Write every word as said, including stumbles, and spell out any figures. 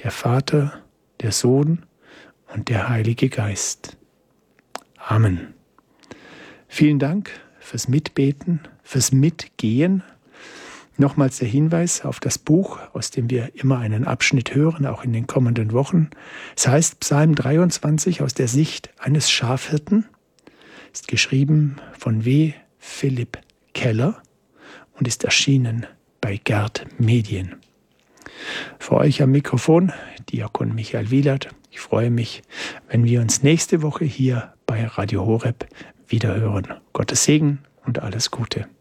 der Vater, der Sohn und der Heilige Geist. Amen. Vielen Dank fürs Mitbeten, fürs Mitgehen. Nochmals der Hinweis auf das Buch, aus dem wir immer einen Abschnitt hören, auch in den kommenden Wochen. Es heißt Psalm dreiundzwanzig aus der Sicht eines Schafhirten, ist geschrieben von W. Philipp Keller und ist erschienen bei Gerd Medien. Für euch am Mikrofon Diakon Michael Wielert. Ich freue mich, wenn wir uns nächste Woche hier bei Radio Horeb wiederhören. Gottes Segen und alles Gute.